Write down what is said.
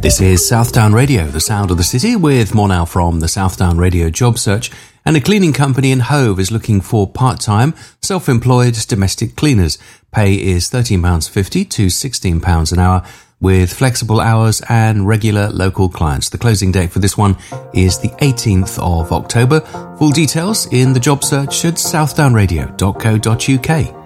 This is Southdown Radio, the sound of the city, with more now from the Southdown Radio job search. And a cleaning company in Hove is looking for part-time, self-employed domestic cleaners. Pay is £13.50 to £16 an hour, with flexible hours and regular local clients. The closing date for this one is the 18th of October. Full details in the job search at southdownradio.co.uk.